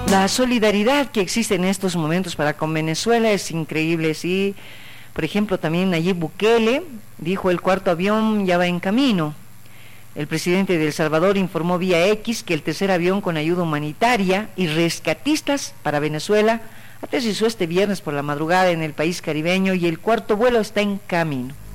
La solidaridad que existe en estos momentos para con Venezuela es increíble, sí. Por ejemplo, también Nayib Bukele dijo el cuarto avión ya va en camino. El presidente de El Salvador informó vía X que el tercer avión con ayuda humanitaria y rescatistas para Venezuela aterrizó este viernes por la madrugada en el país caribeño y el cuarto vuelo está en camino.